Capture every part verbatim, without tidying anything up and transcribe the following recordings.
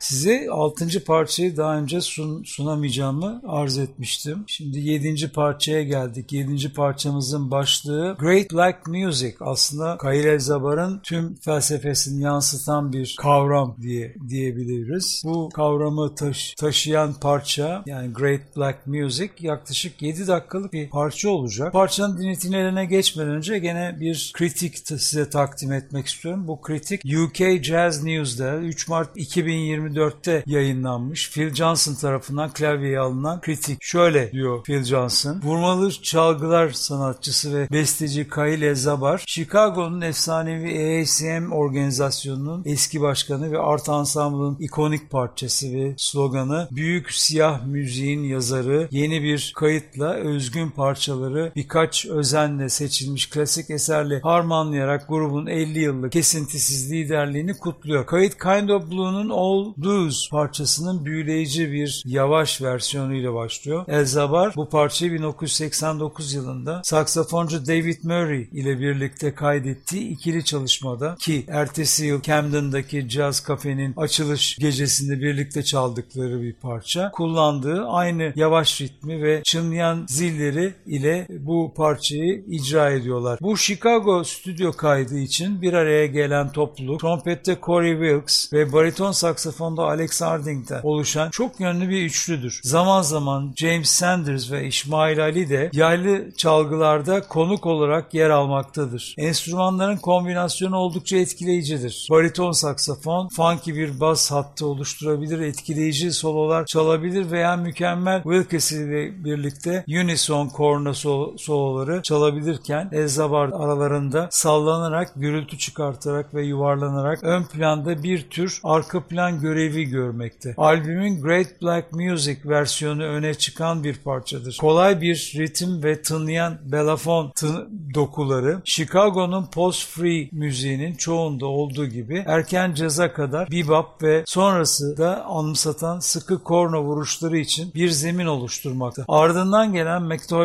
Size altıncı parçayı daha önce sun, sunamayacağımı arz etmiştim. Şimdi yedinci parçaya geldik. Yedinci parçamızın başlığı Great Black Music. Aslında Kail El-Zabar'ın tüm felsefesini yansıtan bir kavram diye diyebiliriz. Bu kavramı taş, taşıyan parça, yani Great Black Music, yaklaşık yedi dakikalık bir parça olacak. Parçanın dinletimlerine geçmeden önce gene bir kritik size takdim etmek istiyorum. Bu kritik U K Jazz News'da üç Mart iki bin yirmi dörtte yayınlanmış. Phil Johnson tarafından klavyeye alınan kritik. Şöyle diyor Phil Johnson: vurmalı çalgılar sanatçısı ve besteci Kail El-Zabar, Chicago'nun efsanevi A A C M organizasyonunun eski başkanı ve Art Ensemble'ın ikonik parçası ve sloganı, büyük siyah müziğin yazarı, yeni bir kayıtla özgün parçaları birkaç özenle seçilmiş klasik eserle harmanlayarak grubun elli yıllık kesintisiz liderliğini kutluyor. Kayıt Kind of Blue'nun All Blues parçasının büyüleyici bir yavaş versiyonuyla başlıyor. El-Zabar bu parçayı bin dokuz yüz seksen dokuz yılında saksafoncu David Murray ile birlikte kaydettiği ikili çalışmada, ki ertesi yıl Camden'daki Jazz Cafe'nin açılış gecesinde birlikte çaldıkları bir parça, kullandığı aynı yavaş ritmi ve çınlayan zilleri ile bu parçayı icra ediyorlar. Bu Chicago stüdyo kaydı için bir araya gelen topluluk, trompette Corey Wilkes ve bariton saksafonda Alex Harding'den oluşan çok yönlü bir üçlüdür. Zaman zaman James Sanders ve İsmail Ali de yaylı çalgılarda konuk olarak yer almaktadır. Enstrümanların kombinasyonu oldukça etkileyicidir. Bariton saksafon funky bir bas hattı oluşturabilir, etkileyici sololar çalabilir veya mükemmel Wilkes ile birlikte unison korna soloları çalabilirken El-Zabar aralarında sallanarak, gürültü çıkartarak ve yuvarlanarak ön planda bir tür arka plan görevi görmekte. Albümün Great Black Music versiyonu öne çıkan bir parçadır. Kolay bir ritim ve tınlayan belafon tın dokuları, Chicago'nun post-free müziğinin çoğunda olduğu gibi erken caza kadar bebop ve sonrası da anımsatan sıkı korna vuruşları için bir zemin oluşturmakta. Ardından gelen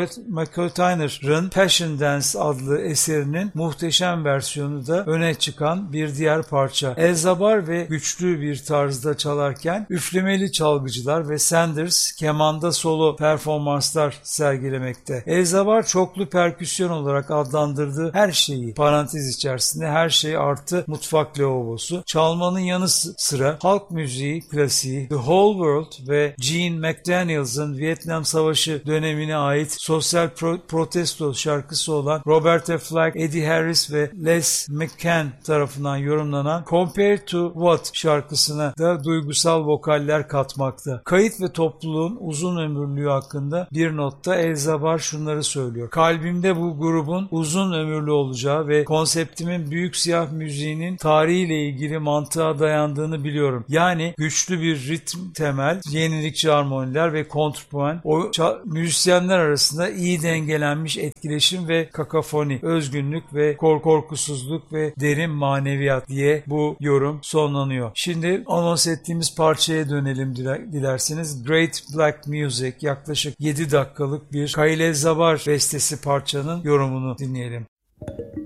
McIntyre'ın Passion Dance adlı eserinin muhteşem versiyonu da öne çıkan bir diğer parça. El-Zabar ve güçlü bir tarzda çalarken üflemeli çalgıcılar ve Sanders kemanda solo performanslar sergilemekte. El-Zabar çoklu perküsyon olarak adlandırdığı her şeyi, parantez içerisinde her şey artı mutfak lavabosu, çalmanın yanı sıra halk müziği klasiği The Whole World ve Gene McDaniels'ın Vietnam Savaşı dönemine ait sosyal pro- protesto şarkısı olan Roberta Flack, Eddie Harris ve Les McCann tarafından yorumlanan Compare to What şarkısına da duygusal vokaller katmakta. Kayıt ve topluluğun uzun ömürlüğü hakkında bir notta El-Zabar şunları söylüyor: kalbimde bu grubun uzun ömürlü olacağı ve konseptimin büyük siyah müziğinin tarihiyle ilgili mantığa dayandığını biliyorum. Yani güçlü bir ritim temel, yenilikçi harmoniler ve kontrpuan, o müzisyenler arasında iyi dengelenmiş etkileşim ve kakafoni, özgünlük ve kor korkusuzluk ve derin maneviyat diye bu yorum sonlanıyor. Şimdi anons ettiğimiz parçaya dönelim dilerseniz. Great Black Music, yaklaşık yedi dakikalık bir Kail El-Zabar bestesi parçanın yorumunu dinleyelim.